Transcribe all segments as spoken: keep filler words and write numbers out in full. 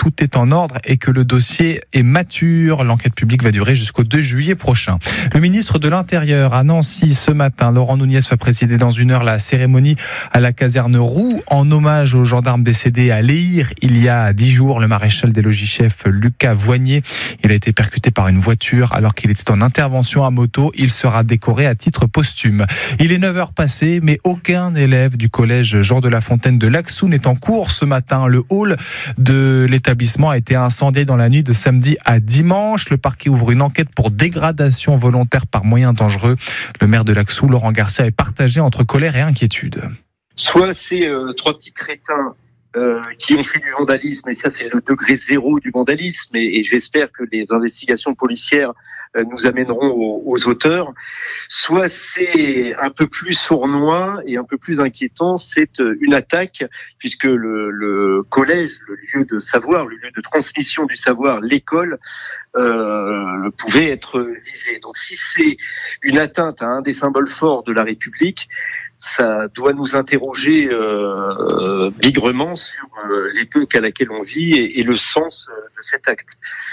tout est en ordre et que le dossier est mature. L'enquête publique va durer jusqu'au deux juillet prochain. Le ministre de l'Intérieur à Nancy ce matin, Laurent Nunez, va présider dans une heure la cérémonie à la caserne Roux en hommage aux gendarmes décédés à Léhir il y a dix jours. Le maréchal des logis-chefs Lucas Voignet, il a été percuté par une voiture alors qu'il était en intervention à moto. Il sera décoré à titre posthume. Il est neuf heures passées, mais aucun élève du collège Jean de La Fontaine de Laxou n'est en cours ce matin. Le hall de l'établissement a été incendié dans la nuit de samedi à dimanche. Le parquet ouvre une enquête pour dégradation volontaire par moyens dangereux. Le maire de Laxou, Laurent Garcia, est partagé entre colère et inquiétude. Soit c'est euh, trois petits crétins Euh, qui ont fait du vandalisme, et ça c'est le degré zéro du vandalisme, et, et j'espère que les investigations policières euh, nous amèneront aux, aux auteurs. Soit c'est un peu plus sournois et un peu plus inquiétant, c'est une attaque, puisque le, le collège, le lieu de savoir, le lieu de transmission du savoir, l'école, euh, pouvait être visé. Donc si c'est une atteinte à un des symboles forts de la République, ça doit nous interroger euh, bigrement sur euh, l'époque à laquelle on vit et, et le sens euh, de cet acte.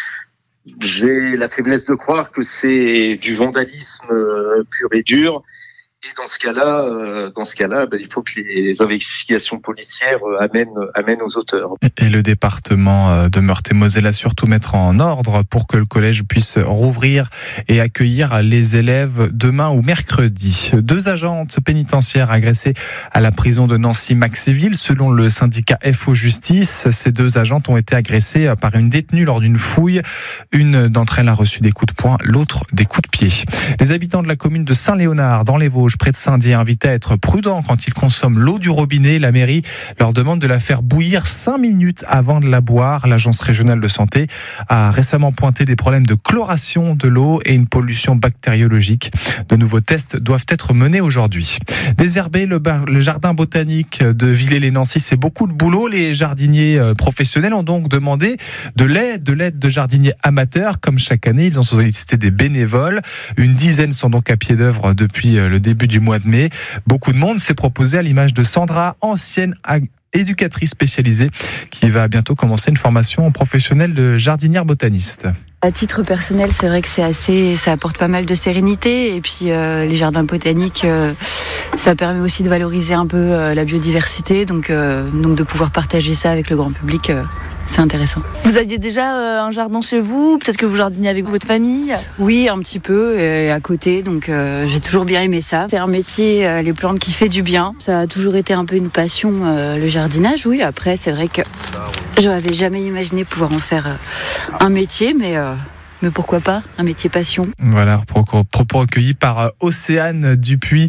J'ai la faiblesse de croire que c'est du vandalisme euh, pur et dur. Et dans ce cas-là, euh, dans ce cas-là, ben, il faut que les investigations policières euh, amènent, amènent aux auteurs. Et le département de Meurthe-et-Moselle a surtout mettre en ordre pour que le collège puisse rouvrir et accueillir les élèves demain ou mercredi. Deux agentes pénitentiaires agressées à la prison de Nancy-Maxéville, selon le syndicat F O Justice. Ces deux agentes ont été agressées par une détenue lors d'une fouille. Une d'entre elles a reçu des coups de poing, l'autre des coups de pied. Les habitants de la commune de Saint-Léonard, dans les Vosges, près de Saint-Dié, invités à être prudents quand ils consomment l'eau du robinet. La mairie leur demande de la faire bouillir cinq minutes avant de la boire. L'agence régionale de santé a récemment pointé des problèmes de chloration de l'eau et une pollution bactériologique. De nouveaux tests doivent être menés aujourd'hui. Désherber le, bar, le jardin botanique de Villers-lès-Nancy, c'est beaucoup de boulot. Les jardiniers professionnels ont donc demandé de l'aide, de l'aide de jardiniers amateurs. Comme chaque année, ils ont sollicité des bénévoles. Une dizaine sont donc à pied d'œuvre depuis le début du mois de mai. Beaucoup de monde s'est proposé, à l'image de Sandra, ancienne ag- éducatrice spécialisée, qui va bientôt commencer une formation professionnelle de jardinière botaniste. À titre personnel, c'est vrai que c'est assez, ça apporte pas mal de sérénité, et puis euh, les jardins botaniques, euh, ça permet aussi de valoriser un peu euh, la biodiversité, donc, euh, donc de pouvoir partager ça avec le grand public. Euh, C'est intéressant. Vous aviez déjà euh, un jardin chez vous? Peut-être que vous jardiniez avec votre famille? Oui, un petit peu, et à côté, donc euh, j'ai toujours bien aimé ça. C'est un métier, euh, les plantes, qui fait du bien. Ça a toujours été un peu une passion, euh, le jardinage, oui. Après, c'est vrai que je n'avais jamais imaginé pouvoir en faire euh, un métier, mais... Euh, Mais pourquoi pas, un métier passion. Voilà, propos recueillis par Océane Dupuis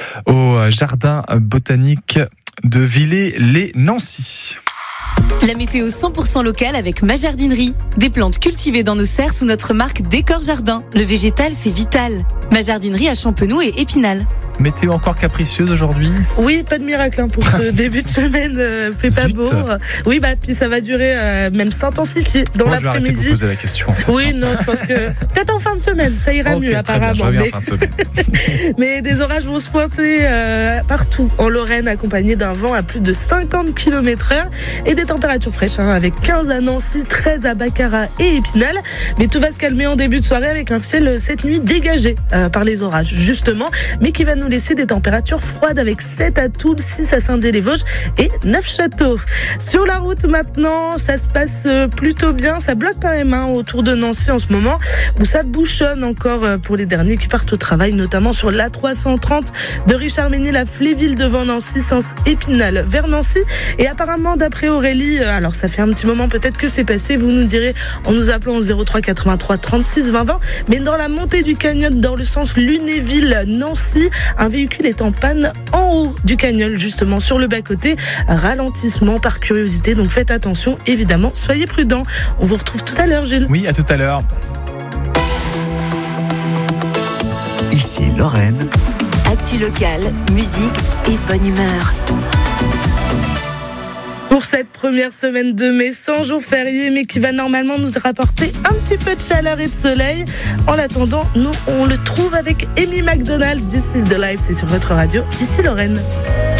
au jardin botanique de Villers-lès-Nancy. La météo cent pour cent locale avec Ma Jardinerie. Des plantes cultivées dans nos serres sous notre marque Décor Jardin. Le végétal, c'est vital. Ma Jardinerie à Champenoux et Épinal. Météo encore capricieuse aujourd'hui? Oui, pas de miracle hein, pour ce début de semaine. Euh, fait pas Zut. beau. Oui, bah puis ça va durer, euh, même s'intensifier dans Moi, l'après-midi. Je vais arrêter de vous poser la question. En fait. Oui, non, je pense que peut-être en fin de semaine, ça ira okay, mieux apparemment. Bien, je mais... en fin de semaine. mais des orages vont se pointer euh, partout en Lorraine, accompagnés d'un vent à plus de cinquante kilomètres heure et des températures fraîches, hein, avec quinze à Nancy, treize à Baccarat et Épinal. Mais tout va se calmer en début de soirée avec un ciel cette nuit dégagé euh, par les orages, justement, mais qui va nous laisser des températures froides avec sept à Toul, six à Saint-Dié-les-Vosges et Neufchâteau. Sur la route maintenant, ça se passe plutôt bien. Ça bloque quand même hein, autour de Nancy en ce moment, où ça bouchonne encore pour les derniers qui partent au travail, notamment sur l'A trois cent trente de Richard-Ménil à Fléville devant Nancy, sens Épinal vers Nancy. Et apparemment, d'après Aurélie, alors ça fait un petit moment peut-être que c'est passé, vous nous direz en nous appelant au zéro trois quatre-vingt-trois trente-six vingt vingt, mais dans la montée du canyon dans le sens Lunéville-Nancy, un véhicule est en panne en haut du canyon, justement sur le bas-côté. Ralentissement par curiosité, donc faites attention, évidemment, soyez prudents. On vous retrouve tout à l'heure, Gilles. Oui, à tout à l'heure. Ici Lorraine. Actu locale, musique et bonne humeur. Pour cette première semaine de mai, sans jour férié, mais qui va normalement nous rapporter un petit peu de chaleur et de soleil. En attendant, nous, on le trouve avec Amy Macdonald. This is the life, c'est sur votre radio. Ici Lorraine.